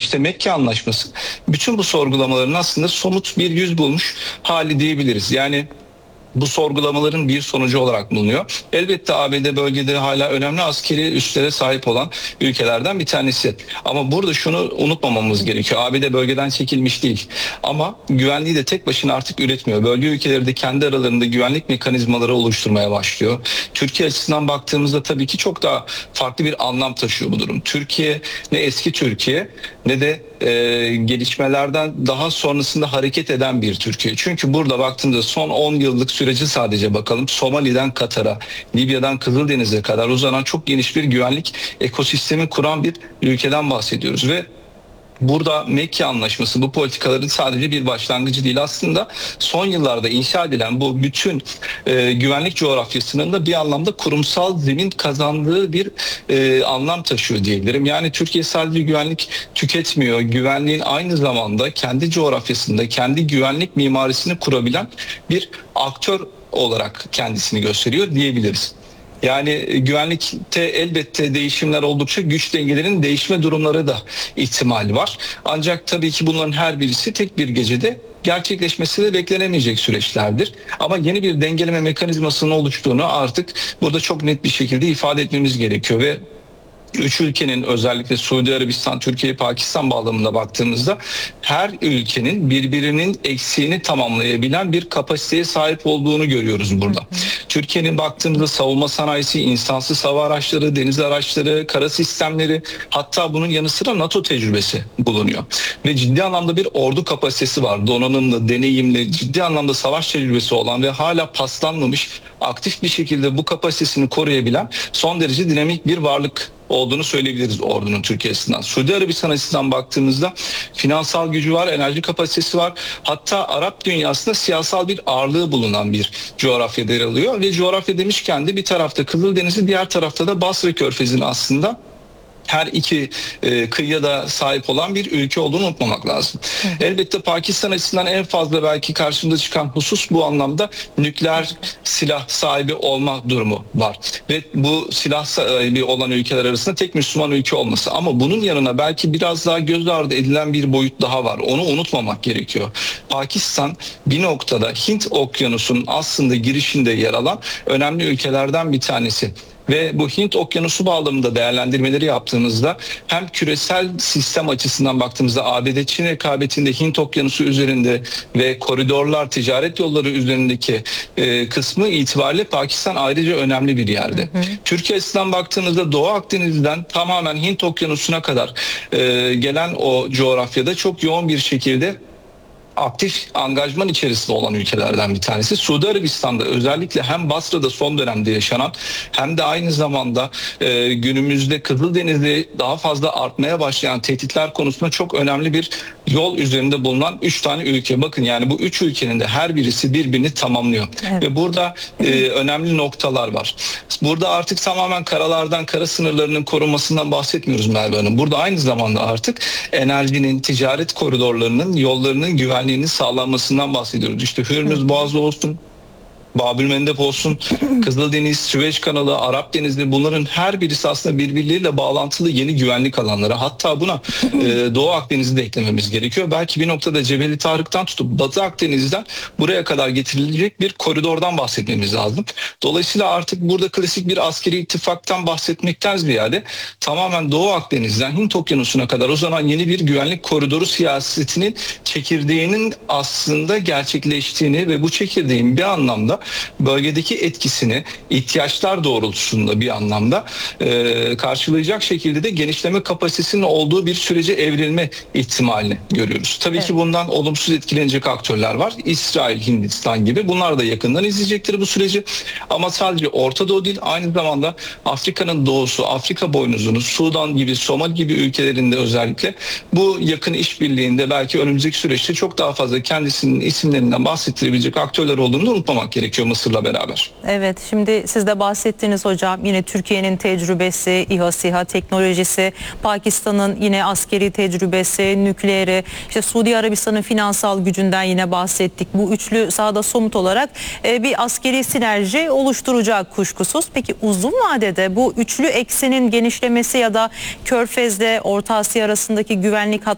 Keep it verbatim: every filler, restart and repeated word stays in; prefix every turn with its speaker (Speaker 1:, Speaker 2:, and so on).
Speaker 1: İşte Mekke Anlaşması bütün bu sorgulamaların aslında somut bir yüz bulmuş hali diyebiliriz. Yani bu sorgulamaların bir sonucu olarak bulunuyor. Elbette A B D bölgede hala önemli askeri üslere sahip olan ülkelerden bir tanesi. Ama burada şunu unutmamamız gerekiyor. A B D bölgeden çekilmiş değil. Ama güvenliği de tek başına artık üretmiyor. Bölge ülkeleri de kendi aralarında güvenlik mekanizmaları oluşturmaya başlıyor. Türkiye açısından baktığımızda tabii ki çok daha farklı bir anlam taşıyor bu durum. Türkiye ne eski Türkiye ne de e, gelişmelerden daha sonrasında hareket eden bir Türkiye. Çünkü burada baktığımızda son on yıllık süreci sadece bakalım. Somali'den Katar'a, Libya'dan Kızıldeniz'e kadar uzanan çok geniş bir güvenlik ekosistemi kuran bir ülkeden bahsediyoruz ve burada Mekke Anlaşması bu politikaların sadece bir başlangıcı değil, aslında son yıllarda inşa edilen bu bütün e, güvenlik coğrafyasının da bir anlamda kurumsal zemin kazandığı bir e, anlam taşıyor diyebilirim. Yani Türkiye sadece güvenlik tüketmiyor, güvenliğin aynı zamanda kendi coğrafyasında kendi güvenlik mimarisini kurabilen bir aktör olarak kendisini gösteriyor diyebiliriz. Yani güvenlikte elbette değişimler oldukça güç dengelerinin değişme durumları da ihtimali var. Ancak tabii ki bunların her birisi tek bir gecede gerçekleşmesi de beklenemeyecek süreçlerdir. Ama yeni bir dengeleme mekanizmasının oluştuğunu artık burada çok net bir şekilde ifade etmemiz gerekiyor ve üç ülkenin, özellikle Suudi Arabistan, Türkiye, Pakistan bağlamında baktığımızda her ülkenin birbirinin eksiğini tamamlayabilen bir kapasiteye sahip olduğunu görüyoruz burada. Türkiye'nin baktığımızda savunma sanayisi, insansız hava araçları, deniz araçları, kara sistemleri, hatta bunun yanı sıra NATO tecrübesi bulunuyor. Ve ciddi anlamda bir ordu kapasitesi var. Donanımlı, deneyimli, ciddi anlamda savaş tecrübesi olan ve hala paslanmamış, aktif bir şekilde bu kapasitesini koruyabilen son derece dinamik bir varlık olduğunu söyleyebiliriz ordunun Türkiye'sinden. Suudi Arabistan açısından baktığımızda finansal gücü var, enerji kapasitesi var. Hatta Arap dünyasında siyasal bir ağırlığı bulunan bir coğrafyada yer alıyor. Ve coğrafya demişken de bir tarafta Kızıldeniz'i, diğer tarafta da Basra Körfezi'ni aslında her iki e, kıyıya da sahip olan bir ülke olduğunu unutmamak lazım. Hı hı. Elbette Pakistan açısından en fazla belki karşımıza çıkan husus bu anlamda nükleer silah sahibi olma durumu var. Ve bu silah sahibi olan ülkeler arasında tek Müslüman ülke olması. Ama bunun yanına belki biraz daha göz ardı edilen bir boyut daha var. Onu unutmamak gerekiyor. Pakistan bir noktada Hint Okyanusu'nun aslında girişinde yer alan önemli ülkelerden bir tanesi. Ve bu Hint Okyanusu bağlamında değerlendirmeleri yaptığımızda hem küresel sistem açısından baktığımızda A B D-Çin rekabetinde Hint Okyanusu üzerinde ve koridorlar, ticaret yolları üzerindeki e, kısmı itibariyle Pakistan ayrıca önemli bir yerde. Hı hı. Türkiye açısından baktığımızda Doğu Akdeniz'den tamamen Hint Okyanusu'na kadar e, gelen o coğrafyada çok yoğun bir şekilde aktif angajman içerisinde olan ülkelerden bir tanesi. Suudi Arabistan'da özellikle hem Basra'da son dönemde yaşanan hem de aynı zamanda e, günümüzde Kızıldeniz'de daha fazla artmaya başlayan tehditler konusunda çok önemli bir yol üzerinde bulunan üç tane ülke. Bakın yani bu üç ülkenin de her birisi birbirini tamamlıyor. Evet. Ve burada e, önemli noktalar var. Burada artık tamamen karalardan, kara sınırlarının korunmasından bahsetmiyoruz Merve Hanım. Burada aynı zamanda artık enerjinin, ticaret koridorlarının, yollarının güvenliğinin sağlanmasından bahsediyoruz. İşte Hürmüz Boğazı olsun, Babülmendep olsun, Kızıldeniz, Süveyş Kanalı, Arap Denizi, bunların her birisi aslında birbirleriyle bağlantılı yeni güvenlik alanları. Hatta buna e, Doğu Akdeniz'i de eklememiz gerekiyor. Belki bir noktada Cebeli Tarık'tan tutup Batı Akdeniz'den buraya kadar getirilecek bir koridordan bahsetmemiz lazım. Dolayısıyla artık burada klasik bir askeri ittifaktan bahsetmekten ziyade tamamen Doğu Akdeniz'den Hint Okyanusu'na kadar uzanan yeni bir güvenlik koridoru siyasetinin çekirdeğinin aslında gerçekleştiğini ve bu çekirdeğin bir anlamda bölgedeki etkisini ihtiyaçlar doğrultusunda bir anlamda e, karşılayacak şekilde de genişleme kapasitesinin olduğu bir sürece evrilme ihtimalini görüyoruz. Tabii evet. ki bundan olumsuz etkilenecek aktörler var. İsrail, Hindistan gibi. Bunlar da yakından izleyecektir bu süreci. Ama sadece Orta Doğu değil, aynı zamanda Afrika'nın doğusu, Afrika boynuzunu, Sudan gibi, Somali gibi ülkelerinde özellikle bu yakın işbirliğinde belki önümüzdeki süreçte çok daha fazla kendisinin isimlerinden bahsettirebilecek aktörler olduğunu unutmamak gerekiyor Mısır'la beraber.
Speaker 2: Evet, şimdi siz de bahsettiniz hocam, yine Türkiye'nin tecrübesi, İHA SİHA teknolojisi, Pakistan'ın yine askeri tecrübesi, nükleeri, işte Suudi Arabistan'ın finansal gücünden yine bahsettik. Bu üçlü sahada somut olarak e, bir askeri sinerji oluşturacak kuşkusuz. Peki uzun vadede bu üçlü eksenin genişlemesi ya da Körfez'de Orta Asya arasındaki güvenlik